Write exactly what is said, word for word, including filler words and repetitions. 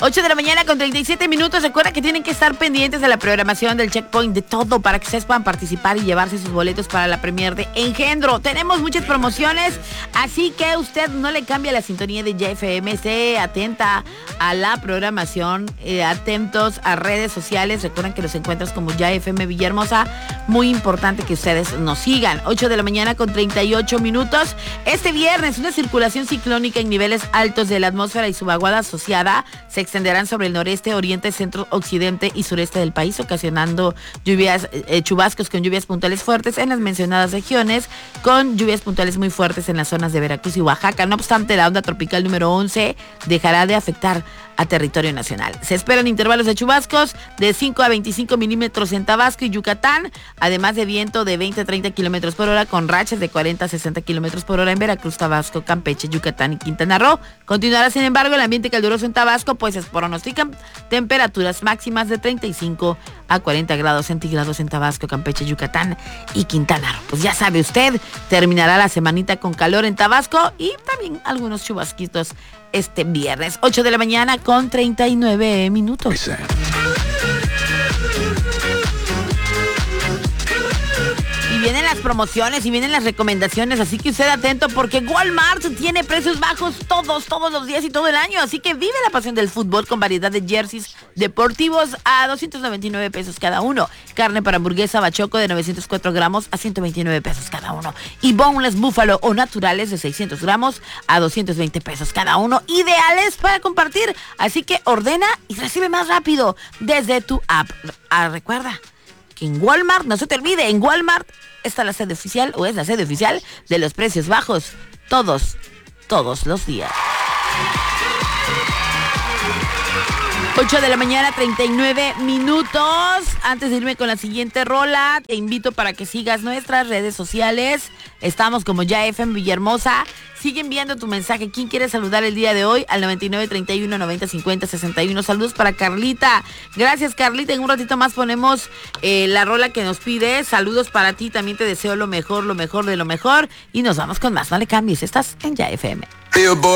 ocho de la mañana con treinta y siete minutos. Recuerda que tienen que estar pendientes de la programación del Checkpoint, de todo, para que ustedes puedan participar y llevarse sus boletos para la premier de Engendro. Tenemos muchas promociones, así que usted no le cambia la sintonía de Ya F M. Esté atenta a la programación, eh, atentos a redes sociales. Recuerden que los encuentras como Ya F M Villahermosa. Muy importante que ustedes nos sigan. ocho de la mañana con treinta y ocho minutos. Este viernes, una circulación ciclónica en niveles altos de la atmósfera y su vaguada asociada se extenderán sobre el noreste, oriente, centro, occidente y sureste del país, ocasionando lluvias, eh, chubascos con lluvias puntuales fuertes en las mencionadas regiones, con lluvias puntuales muy fuertes en las zonas de Veracruz y Oaxaca. No obstante, la onda tropical número once dejará de afectar a territorio nacional. Se esperan intervalos de chubascos de cinco a veinticinco milímetros en Tabasco y Yucatán, además de viento de veinte a treinta kilómetros por hora, con rachas de cuarenta a sesenta kilómetros por hora en Veracruz, Tabasco, Campeche, Yucatán y Quintana Roo. Continuará, sin embargo, el ambiente caluroso en Tabasco, pues se pronostican temperaturas máximas de treinta y cinco a cuarenta grados centígrados en Tabasco, Campeche, Yucatán y Quintana Roo. Pues ya sabe usted, terminará la semanita con calor en Tabasco y también algunos chubasquitos este viernes. ocho de la mañana con treinta y nueve minutos. Y vienen las promociones y vienen las recomendaciones, así que usted atento, porque Walmart tiene precios bajos todos, todos los días y todo el año. Así que vive la pasión del fútbol con variedad de jerseys deportivos a doscientos noventa y nueve pesos cada uno. Carne para hamburguesa bachoco de novecientos cuatro gramos a ciento veintinueve pesos cada uno. Y boneless búfalo o naturales de seiscientos gramos a doscientos veinte pesos cada uno. Ideales para compartir. Así que ordena y recibe más rápido desde tu app. Ah, recuerda que en Walmart, no se te olvide, en Walmart está la sede oficial o es la sede oficial de los precios bajos. Todos, todos los días. ocho de la mañana, treinta y nueve minutos. Antes de irme con la siguiente rola, te invito para que sigas nuestras redes sociales. Estamos como Ya F M Villahermosa. Sigue enviando tu mensaje. ¿Quién quiere saludar el día de hoy? Al noventa y nueve, treinta y uno, noventa, cincuenta, sesenta y uno. Saludos para Carlita. Gracias, Carlita. En un ratito más ponemos eh, la rola que nos pide. Saludos para ti. También te deseo lo mejor, lo mejor de lo mejor. Y nos vamos con más. No le cambies. Estás en Ya F M.